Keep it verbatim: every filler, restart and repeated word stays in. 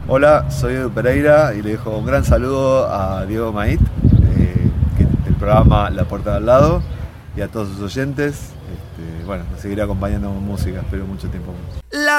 Hola, soy Edu Pereira y le dejo un gran saludo a Diego Mait, eh, del programa La Puerta de Al Lado, y a todos sus oyentes. Este, bueno, nos seguirá acompañando con música, espero mucho tiempo más.